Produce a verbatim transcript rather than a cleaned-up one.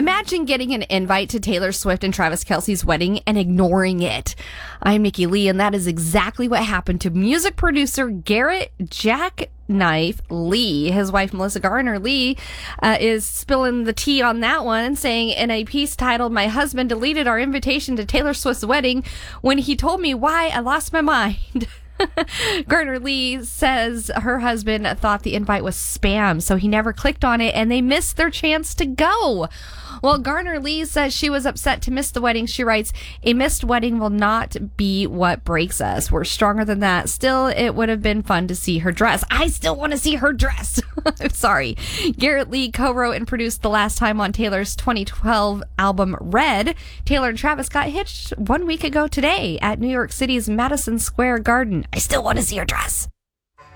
Imagine getting an invite to Taylor Swift and Travis Kelce's wedding and ignoring it. I'm Nikki Lee, and that is exactly what happened to music producer Garrett Jackknife Lee. His wife, Melissa Garner Lee, uh, is spilling the tea on that one, saying in a piece titled, "My husband deleted our invitation to Taylor Swift's wedding when he told me why I lost my mind." Garner Lee says her husband thought the invite was spam, so he never clicked on it, and they missed their chance to go. Well, Garner Lee says she was upset to miss the wedding. She writes, "A missed wedding will not be what breaks us. We're stronger than that. Still, it would have been fun to see her dress." I still want to see her dress. I'm sorry. Garrett Lee co-wrote and produced The Last Time on Taylor's twenty twelve album Red. Taylor and Travis got hitched one week ago today at New York City's Madison Square Garden. I still want to see her dress.